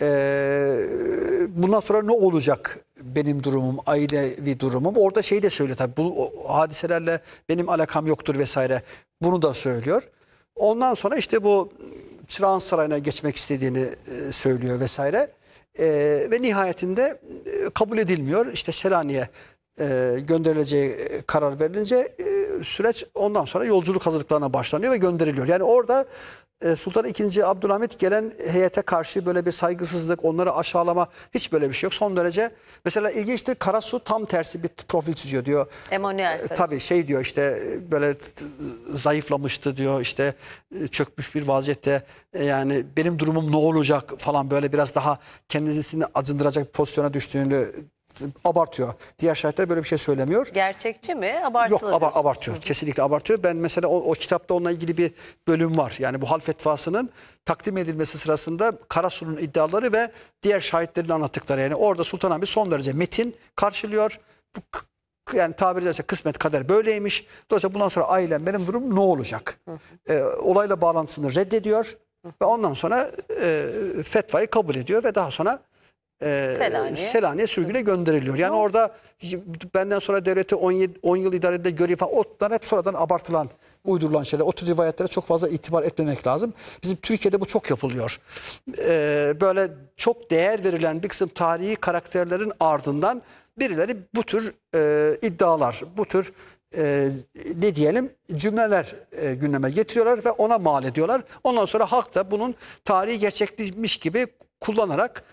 Bundan sonra ne olacak benim durumum, ailevi durumum? Orada şeyi de söylüyor tabii. Bu hadiselerle benim alakam yoktur vesaire. Bunu da söylüyor. Ondan sonra işte bu Çırağan Sarayı'na geçmek istediğini söylüyor vesaire. Ve nihayetinde kabul edilmiyor. İşte Selanik'e gönderileceği karar verilince süreç ondan sonra yolculuk hazırlıklarına başlanıyor ve gönderiliyor. Yani orada Sultan II. Abdülhamit gelen heyete karşı böyle bir saygısızlık, onları aşağılama, hiç böyle bir şey yok. Son derece mesela ilginçtir, Karasu tam tersi bir profil çiziyor diyor. Emanuel Tabii şey diyor işte böyle zayıflamıştı diyor, işte çökmüş bir vaziyette, yani benim durumum ne olacak falan, böyle biraz daha kendisini acındıracak bir pozisyona düştüğünü abartıyor. Diğer şahitler böyle bir şey söylemiyor. gerçekçi mi? Abartılı Yok, diyorsunuz. abartıyor. Kesinlikle abartıyor. Ben mesela o kitapta onunla ilgili bir bölüm var. Yani bu hal fetvasının takdim edilmesi sırasında Karasu'nun iddiaları ve diğer şahitlerin anlattıkları. Yani orada Sultanahmet son derece metin karşılıyor. Yani tabiri caizse kısmet kader böyleymiş. Dolayısıyla bundan sonra ailem, benim durumum ne olacak? Olayla bağlantısını reddediyor. Ve ondan sonra fetvayı kabul ediyor ve daha sonra Selanik'e sürgüne gönderiliyor. Yani orada benden sonra devleti 10 yıl idarede görev falan, onlar hep sonradan abartılan, uydurulan şeyler. O tür rivayetlere çok fazla itibar etmemek lazım. Bizim Türkiye'de bu çok yapılıyor. Böyle çok değer verilen bir kısım tarihi karakterlerin ardından birileri bu tür iddialar, bu tür ne diyelim cümleler gündeme getiriyorlar ve ona mal ediyorlar. Ondan sonra halk da bunun tarihi gerçekleşmiş gibi kullanarak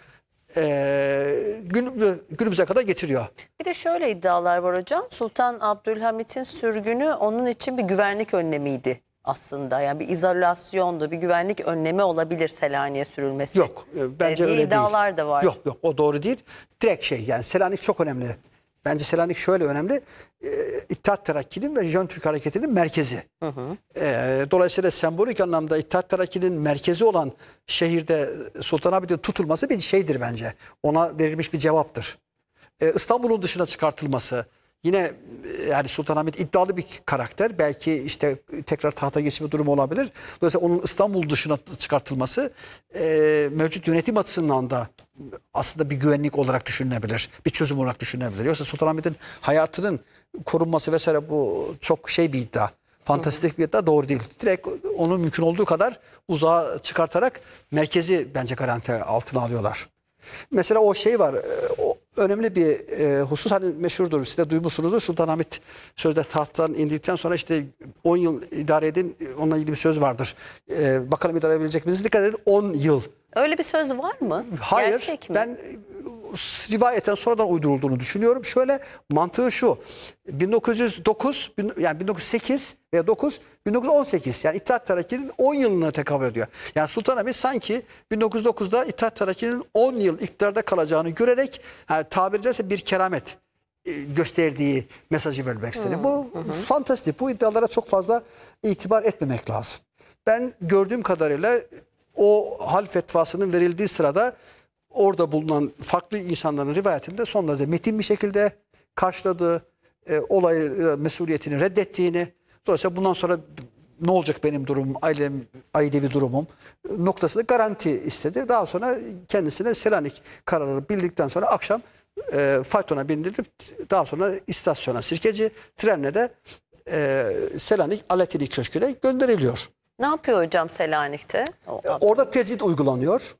günümüze kadar getiriyor. Bir de şöyle iddialar var hocam. Sultan Abdülhamit'in sürgünü onun için bir güvenlik önlemiydi aslında. Yani bir izolasyondu, bir güvenlik önlemi olabilir Selanik'e sürülmesi. Yok, bence öyle değil. İddialar da var. Yok, o doğru değil. Direkt şey, yani Selanik çok önemli. Bence Selanik şöyle önemli. İttihat Terakki'nin ve Jön Türk Hareketi'nin merkezi. Dolayısıyla sembolik anlamda İttihat Terakki'nin merkezi olan şehirde Sultanahmet'in tutulması bir şeydir bence. Ona verilmiş bir cevaptır. İstanbul'un dışına çıkartılması, yine yani Sultanahmet iddialı bir karakter. Belki işte tekrar tahta geçme durumu olabilir. Dolayısıyla onun İstanbul dışına çıkartılması mevcut yönetim açısından da aslında bir güvenlik olarak düşünülebilir. Bir çözüm olarak düşünülebilir. Yoksa Sultanahmet'in hayatının korunması vesaire, bu çok şey bir iddia. Fantastik bir iddia, doğru değil. Direkt onu mümkün olduğu kadar uzağa çıkartarak merkezi bence garanti altına alıyorlar. Mesela o şey var, o önemli bir husus, hani meşhurdur, siz de duymuşsunuzdur. Sultanahmet sözde tahttan indikten sonra işte 10 yıl idare edin, onunla ilgili bir söz vardır. Bakalım idare edebilecek misiniz? Dikkat edin, 10 yıl. Öyle bir söz var mı? Hayır, Gerçek mi? ben rivayeten sonradan uydurulduğunu düşünüyorum. Şöyle, mantığı şu: 1909, yani 1908 veya 1918, yani İttihat Terakki'nin 10 yılına tekabül ediyor. Yani Sultanahmet sanki 1909'da İttihat Terakki'nin 10 yıl iktidarda kalacağını görerek, yani tabiri caizse bir keramet gösterdiği mesajı vermek istedi. Bu fantastik. Bu iddialara çok fazla itibar etmemek lazım. Ben gördüğüm kadarıyla o hal fetvasının verildiği sırada orada bulunan farklı insanların rivayetinde son derece metin bir şekilde karşıladığı, olayı mesuliyetini reddettiğini, dolayısıyla bundan sonra ne olacak benim durumum, ailevi durumum noktasında garanti istedi. Daha sonra kendisine Selanik kararı bildikten sonra akşam faytona bindirilip daha sonra istasyona, Sirkeci trenle de Selanik Alatili Köşkü'ne gönderiliyor. Ne yapıyor hocam Selanik'te? Orada tecrit uygulanıyor.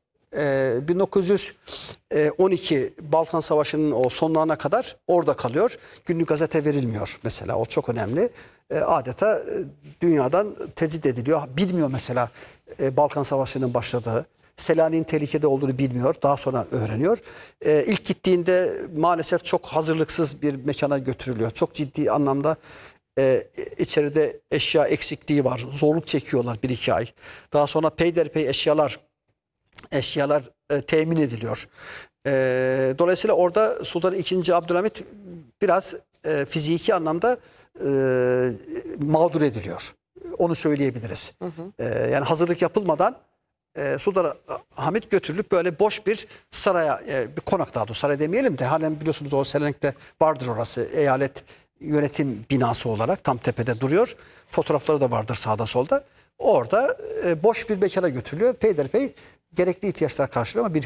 1912 Balkan Savaşı'nın o sonlarına kadar orada kalıyor. Günlük gazete verilmiyor mesela. O çok önemli. Adeta dünyadan tecrit ediliyor. Bilmiyor mesela Balkan Savaşı'nın başladığı. Selanik'in tehlikede olduğunu bilmiyor. Daha sonra öğreniyor. İlk gittiğinde maalesef çok hazırlıksız bir mekana götürülüyor. Çok ciddi anlamda içeride eşya eksikliği var. Zorluk çekiyorlar 1-2 ay. Daha sonra peyderpey eşyalar temin ediliyor. Dolayısıyla orada Sultan II. Abdülhamit biraz fiziki anlamda mağdur ediliyor. Onu söyleyebiliriz. Yani hazırlık yapılmadan Sultan Hamit götürülüp böyle boş bir saraya, bir konak, daha doğrusu saray demeyelim de, halen biliyorsunuz o Selanik'te vardır orası, eyalet yönetim binası olarak tam tepede duruyor. Fotoğrafları da vardır sağda solda. Orada boş bir mekana götürülüyor. Peyderpey gerekli ihtiyaçlar karşılıyor ama bir